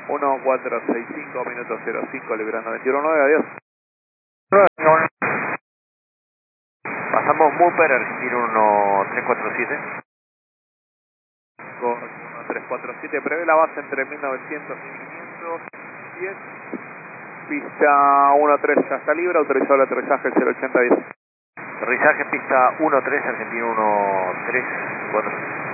1465, minuto 05, liberando 219, adiós. Pasamos Mupper, Argentino 1347. Con 1347, prevé la base entre 1900 y 1510. Pista 13 ya está libre, autorizado el aterrizaje 08010. Aterrizaje pista 13, Argentino 1347.